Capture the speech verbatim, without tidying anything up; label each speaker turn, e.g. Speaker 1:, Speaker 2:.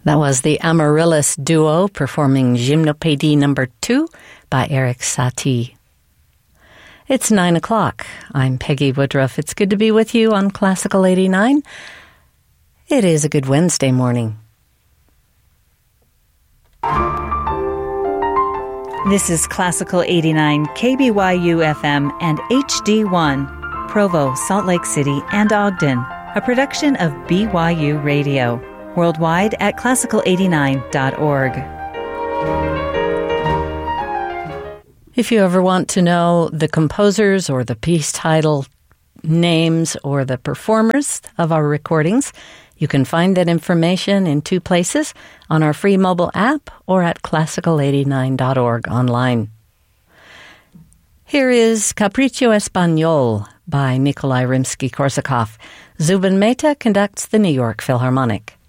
Speaker 1: That was the Amaryllis duo performing Gymnopédie number two by Erik Satie. It's nine o'clock. I'm Peggy Woodruff. It's good to be with you on Classical eighty-nine. It is a good Wednesday morning.
Speaker 2: This is Classical eighty-nine, K B Y U F M and H D one, Provo, Salt Lake City, and Ogden, a production of B Y U Radio. Worldwide at classical eighty-nine dot org.
Speaker 1: If you ever want to know the composers or the piece title names or the performers of our recordings, you can find that information in two places, on our free mobile app or at classical eighty-nine dot org online. Here is Capriccio Espagnol by Nikolai Rimsky-Korsakov. Zubin Mehta conducts the New York Philharmonic.